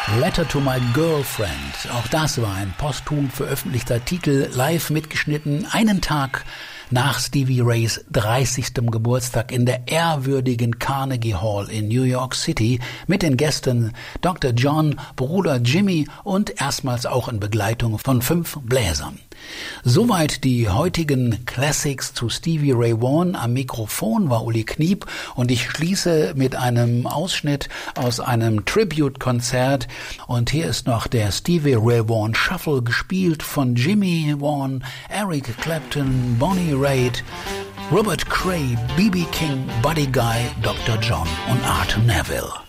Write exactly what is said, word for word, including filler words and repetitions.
Letter to My Girlfriend, auch das war ein posthum veröffentlichter Titel, live mitgeschnitten, einen Tag nach Stevie Rays dreißigstem Geburtstag in der ehrwürdigen Carnegie Hall in New York City mit den Gästen Doktor John, Bruder Jimmy und erstmals auch in Begleitung von fünf Bläsern. Soweit die heutigen Classics zu Stevie Ray Vaughan. Am Mikrofon war Uli Kniep und ich schließe mit einem Ausschnitt aus einem Tribute-Konzert. Und hier ist noch der Stevie Ray Vaughan Shuffle, gespielt von Jimmy Vaughan, Eric Clapton, Bonnie Raitt, Robert Cray, B B King, Buddy Guy, Doktor John und Art Neville.